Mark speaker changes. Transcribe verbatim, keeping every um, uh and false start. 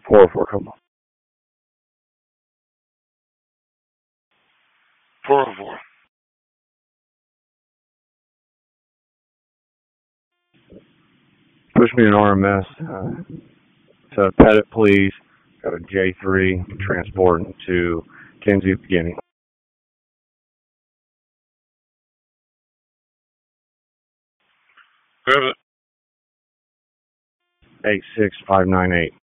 Speaker 1: four oh four, come on. four oh four. Push me an R M S. Uh, to Pettit, please. Got a J three transporting to Kenzie Beginning. Grab it. eight six five nine eight.